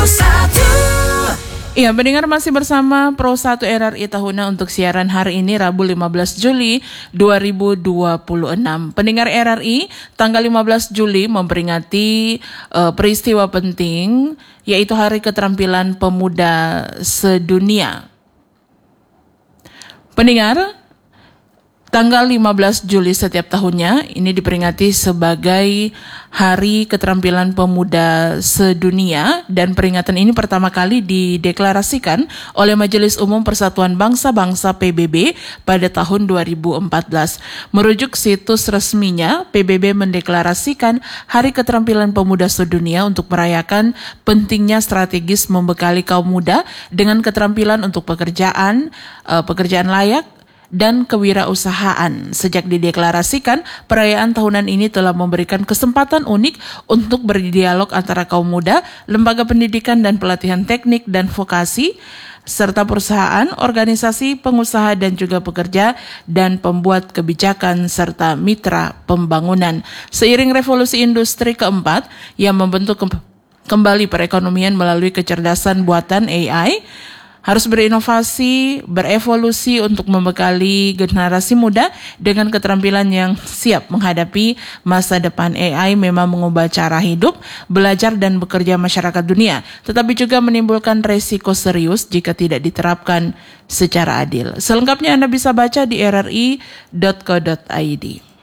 Iya, pendengar masih bersama Pro 1 RRI Tahuna untuk siaran hari ini Rabu 15 Juli 2026. Pendengar RRI, tanggal 15 Juli memperingati peristiwa penting yaitu Hari Keterampilan Pemuda Sedunia. Pendengar, tanggal 15 Juli setiap tahunnya ini diperingati sebagai Hari Keterampilan Pemuda Sedunia, dan peringatan ini pertama kali dideklarasikan oleh Majelis Umum Persatuan Bangsa-Bangsa PBB pada tahun 2014. Merujuk situs resminya, PBB mendeklarasikan Hari Keterampilan Pemuda Sedunia untuk merayakan pentingnya strategis membekali kaum muda dengan keterampilan untuk pekerjaan layak dan kewirausahaan. Sejak dideklarasikan, perayaan tahunan ini telah memberikan kesempatan unik untuk berdialog antara kaum muda, lembaga pendidikan dan pelatihan teknik dan vokasi, serta perusahaan, organisasi, pengusaha dan juga pekerja dan pembuat kebijakan serta mitra pembangunan. Seiring revolusi industri keempat yang membentuk kembali perekonomian melalui kecerdasan buatan AI, harus berinovasi, berevolusi untuk membekali generasi muda dengan keterampilan yang siap menghadapi masa depan. AI memang mengubah cara hidup, belajar dan bekerja masyarakat dunia, tetapi juga menimbulkan resiko serius jika tidak diterapkan secara adil. Selengkapnya Anda bisa baca di rri.co.id.